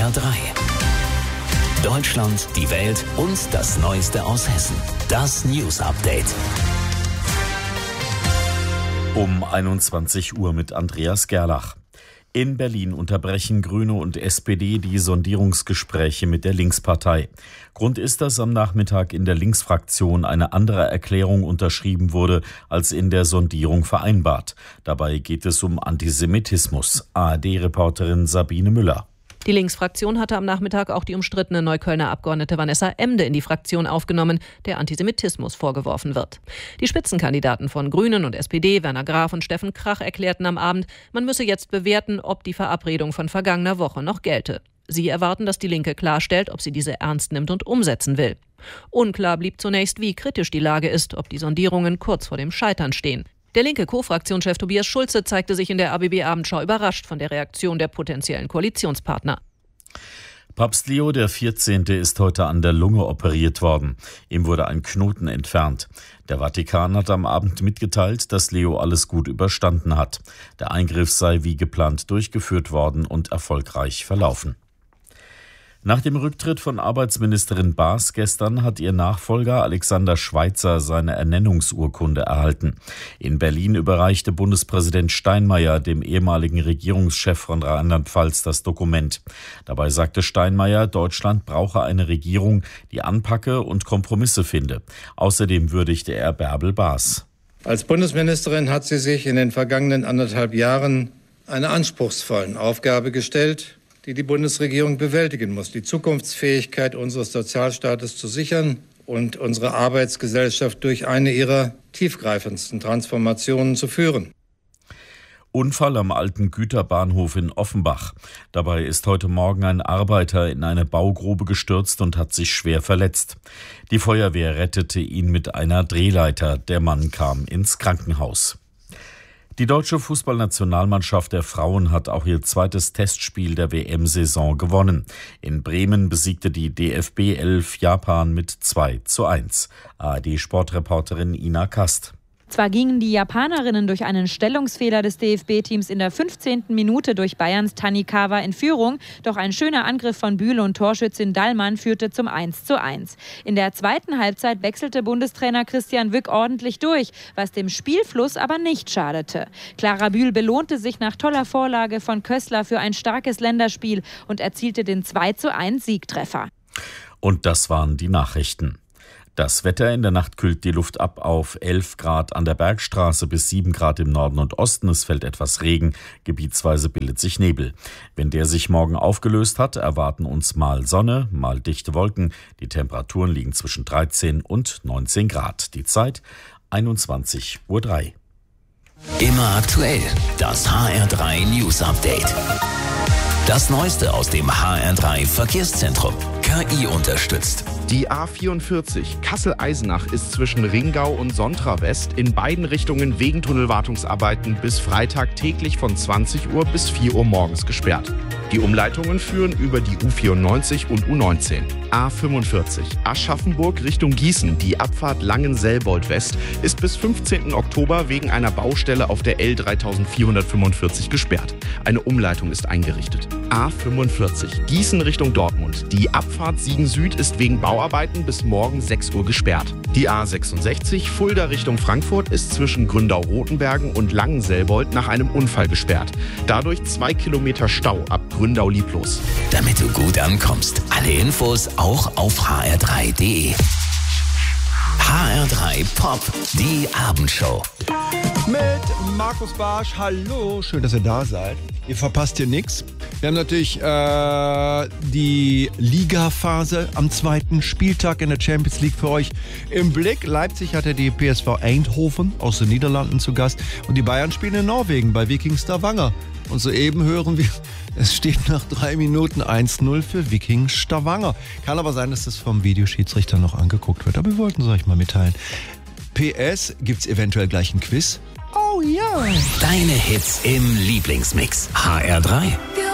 HR3. Deutschland, die Welt und das Neueste aus Hessen. Das News Update. Um 21 Uhr mit Andreas Gerlach. In Berlin unterbrechen Grüne und SPD die Sondierungsgespräche mit der Linkspartei. Grund ist, dass am Nachmittag in der Linksfraktion eine andere Erklärung unterschrieben wurde, als in der Sondierung vereinbart. Dabei geht es um Antisemitismus. ARD-Reporterin Sabine Müller. Die Linksfraktion hatte am Nachmittag auch die umstrittene Neuköllner Abgeordnete Vanessa Emde in die Fraktion aufgenommen, der Antisemitismus vorgeworfen wird. Die Spitzenkandidaten von Grünen und SPD, Werner Graf und Steffen Krach, erklärten am Abend, man müsse jetzt bewerten, ob die Verabredung von vergangener Woche noch gelte. Sie erwarten, dass die Linke klarstellt, ob sie diese ernst nimmt und umsetzen will. Unklar blieb zunächst, wie kritisch die Lage ist, ob die Sondierungen kurz vor dem Scheitern stehen. Der linke Co-Fraktionschef Tobias Schulze zeigte sich in der ABB-Abendschau überrascht von der Reaktion der potenziellen Koalitionspartner. Papst Leo XIV. Ist heute an der Lunge operiert worden. Ihm wurde ein Knoten entfernt. Der Vatikan hat am Abend mitgeteilt, dass Leo alles gut überstanden hat. Der Eingriff sei wie geplant durchgeführt worden und erfolgreich verlaufen. Nach dem Rücktritt von Arbeitsministerin Baas gestern hat ihr Nachfolger Alexander Schweitzer seine Ernennungsurkunde erhalten. In Berlin überreichte Bundespräsident Steinmeier dem ehemaligen Regierungschef von Rheinland-Pfalz das Dokument. Dabei sagte Steinmeier, Deutschland brauche eine Regierung, die anpacke und Kompromisse finde. Außerdem würdigte er Bärbel Baas. Als Bundesministerin hat sie sich in den vergangenen 1,5 Jahren einer anspruchsvollen Aufgabe gestellt, die die Bundesregierung bewältigen muss, die Zukunftsfähigkeit unseres Sozialstaates zu sichern und unsere Arbeitsgesellschaft durch eine ihrer tiefgreifendsten Transformationen zu führen. Unfall am alten Güterbahnhof in Offenbach. Dabei ist heute Morgen ein Arbeiter in eine Baugrube gestürzt und hat sich schwer verletzt. Die Feuerwehr rettete ihn mit einer Drehleiter. Der Mann kam ins Krankenhaus. Die deutsche Fußballnationalmannschaft der Frauen hat auch ihr zweites Testspiel der WM-Saison gewonnen. In Bremen besiegte die DFB 11 Japan mit 2:1. ARD-Sportreporterin Ina Kast. Zwar gingen die Japanerinnen durch einen Stellungsfehler des DFB-Teams in der 15. Minute durch Bayerns Tanikawa in Führung, doch ein schöner Angriff von Bühl und Torschützin Dallmann führte zum 1:1. In der zweiten Halbzeit wechselte Bundestrainer Christian Wück ordentlich durch, was dem Spielfluss aber nicht schadete. Clara Bühl belohnte sich nach toller Vorlage von Kössler für ein starkes Länderspiel und erzielte den 2:1 Siegtreffer. Und das waren die Nachrichten. Das Wetter: in der Nacht kühlt die Luft ab auf 11 Grad an der Bergstraße bis 7 Grad im Norden und Osten. Es fällt etwas Regen, gebietsweise bildet sich Nebel. Wenn der sich morgen aufgelöst hat, erwarten uns mal Sonne, mal dichte Wolken. Die Temperaturen liegen zwischen 13 und 19 Grad. Die Zeit 21:03 Uhr. Immer aktuell, das HR3 News Update. Das Neueste aus dem HR3 Verkehrszentrum. KI unterstützt. Die A44 Kassel-Eisenach ist zwischen Ringau und Sontra West in beiden Richtungen wegen Tunnelwartungsarbeiten bis Freitag täglich von 20 Uhr bis 4 Uhr morgens gesperrt. Die Umleitungen führen über die U94 und U19. A45 Aschaffenburg Richtung Gießen, die Abfahrt Langenselbold West, ist bis 15. Oktober wegen einer Baustelle auf der L3445 gesperrt. Eine Umleitung ist eingerichtet. A45 Gießen Richtung Dortmund. Die Abfahrt Siegen Süd ist wegen Bauarbeiten bis morgen 6 Uhr gesperrt. Die A66 Fulda Richtung Frankfurt ist zwischen Gründau-Rotenbergen und Langenselbold nach einem Unfall gesperrt. Dadurch 2 Kilometer Stau ab Gründau-Lieblos. Damit du gut ankommst. Alle Infos auch auf hr3.de. HR3 Pop, die Abendshow. Mit Markus Barsch. Hallo, schön, dass ihr da seid. Ihr verpasst hier nichts. Wir haben natürlich die Ligaphase am zweiten Spieltag in der Champions League für euch im Blick. Leipzig hatte die PSV Eindhoven aus den Niederlanden zu Gast und die Bayern spielen in Norwegen bei Viking Stavanger. Und soeben hören wir, es steht nach 3 Minuten 1:0 für Viking Stavanger. Kann aber sein, dass das vom Videoschiedsrichter noch angeguckt wird, aber wir wollten es euch mal mitteilen. PS, gibt's eventuell gleich ein Quiz? Oh ja! Deine Hits im Lieblingsmix. HR3.